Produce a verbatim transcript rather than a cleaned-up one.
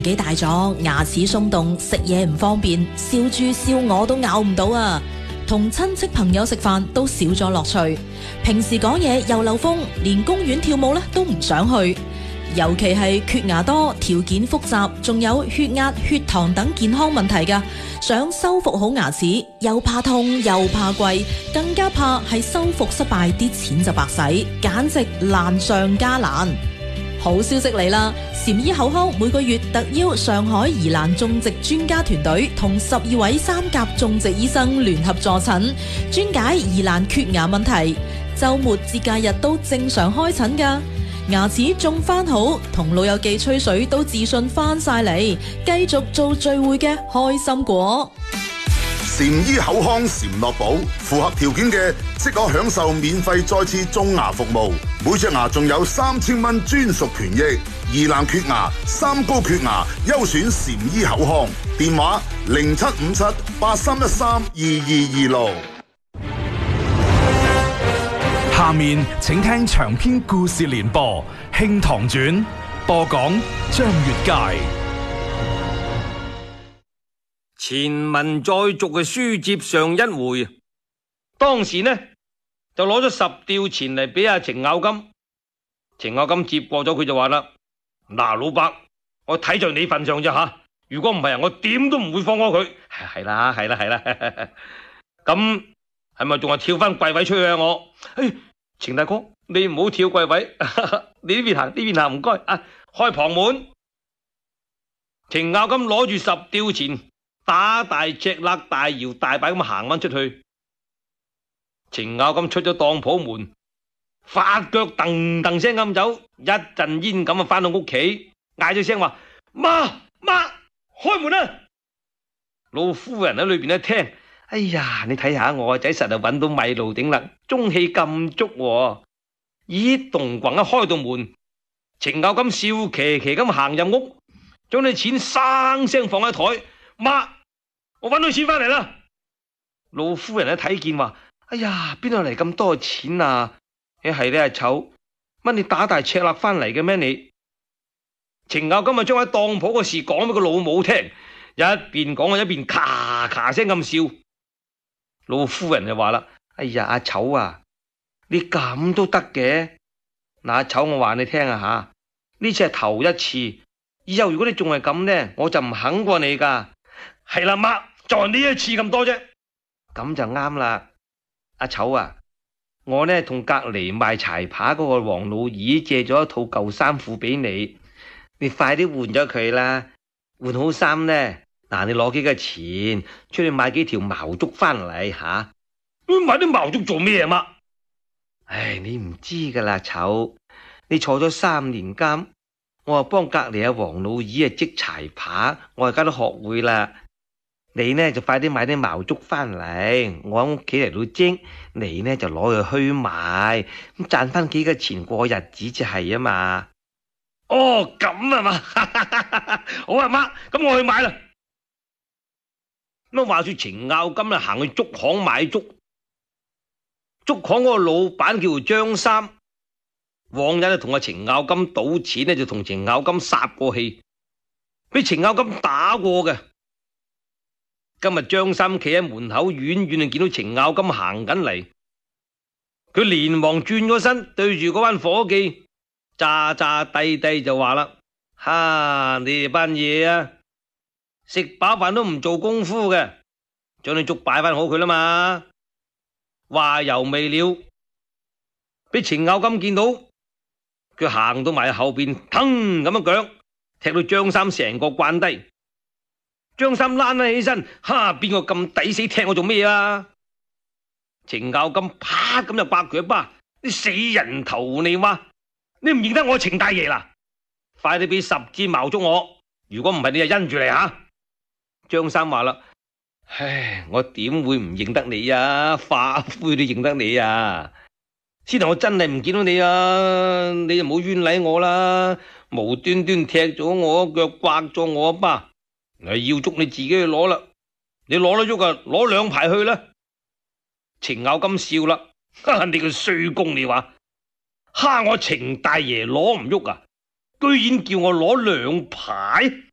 幾大咗，牙齒鬆動，食嘢唔方便，笑豬笑我都咬唔到啊！同親戚朋友食飯都少咗樂趣，平時講嘢又漏風，連公園跳舞咧都唔想去。尤其係缺牙多、條件複雜，仲有血壓、血糖等健康問題㗎，想修復好牙齒，又怕痛又怕貴，更加怕係修復失敗，啲錢就白使，簡直難上加難。好消息嚟啦！禪醫口腔每個月特邀上海宜蘭種植專家團隊同十二位三甲種植醫生聯合助診，專解宜蘭缺牙問題。週末節假日都正常開診㗎，牙齒種翻好，同老友記吹水都自信翻晒嚟，繼續做聚會嘅開心果。 禪醫口腔禪樂寶，符合條件嘅即可享受免費再次種牙服務，每隻牙仲有三千蚊專屬權益。宜蘭缺牙、三高缺牙，優選禪醫口腔。電話零七五七八三一三二二二六。 下面請聽長篇故事連播《興唐傳》，播講張月佳。 前文再續嘅書接上一回，當時呢就攞咗十吊錢嚟俾阿程咬金。程咬金接過咗，佢就話啦：嗱，老伯，我睇在你份上啫吓，如果唔係，我點都唔會放過佢。係啦，係啦，係啦。咁係咪仲係跳翻櫃位出去啊？我，誒，程大哥，你唔好跳櫃位，你呢邊行，呢邊行，唔該啊，開旁門。程咬金攞住十吊錢，打大赤肋，大搖大擺咁行翻出去。程咬金出咗當鋪門，發腳噔噔聲咁走，一陣煙咁啊翻到屋企，嗌咗聲話：媽媽，開門啊！老夫人喺裏邊一聽，哎呀，你睇下我個仔實係揾到米路頂啦，中氣咁足喎。咦，動棍一開到門，程咬金笑騎騎咁行入屋，將啲錢生聲放喺台。媽，我揾到錢翻嚟啦！老夫人一睇見話：哎呀，邊度嚟咁多錢啊？一係咧，阿丑，乜你打大赤肋翻嚟嘅咩你？程咬金啊，將喺當鋪嘅事講俾個老母聽，一邊講啊一邊咔咔聲咁笑。老夫人就話啦：哎呀，阿丑啊，你咁都得嘅？嗱，阿丑，我話你聽啊吓，呢次係頭一次，以後如果你仲係咁呢，我就唔肯過你噶。係啦，媽，就係呢一次咁多啫。咁就啱啦，阿丑啊，我呢同隔籬賣柴扒嗰個黃老二借咗一套舊衫褲俾你，你快啲換咗佢啦。換好衫呢，嗱，你攞幾個錢出去買幾條茅竹翻嚟吓。買啲茅竹做咩啊？媽，唉，你唔知噶啦，丑，你坐咗三年監，我啊幫隔籬阿黃老二啊織柴扒，我而家都學會啦。你呢就快啲買啲茅竹翻嚟，我喺屋企嚟到蒸，你呢就攞去虛賣，咁賺翻幾個錢過日子就係啊嘛。哦，咁啊嘛，好啊媽，咁我去買啦。咁話說程咬金啊行去竹行買竹，竹行嗰個老闆叫做張三，往日啊同阿程咬金賭錢呢，就同程咬金殺過氣，俾程咬金打過嘅。今日張三企喺門口，遠遠就見到程咬金行緊嚟，佢連忙轉咗身，對住嗰班伙計詐詐低低就話啦：哈，你哋班嘢啊，食飽飯都唔做功夫嘅，將你竹擺翻好佢啦嘛。話猶未了，俾程咬金見到，佢行到埋後邊，騰咁樣腳踢到張三成個慣低。張三躝咗起身，哈！邊個咁抵死踢我做咩啊？程咬金啪咁就刮佢一巴，啲死人頭，你話你唔認得我程大爺啦？快啲俾十支茅竹我，如果唔係你就因住嚟吓。張三話啦：唉，我點會唔認得你啊？化灰都認得你啊！先頭我真係唔見到你啊，你就唔好冤枉我啦，無端端踢咗我一腳，刮咗我一巴。要捉你自己去攞啦，你攞得喐啊，攞兩排去啦。程咬金笑啦，你個衰公，你話蝦我程大爺攞唔喐啊，居然叫我攞兩排。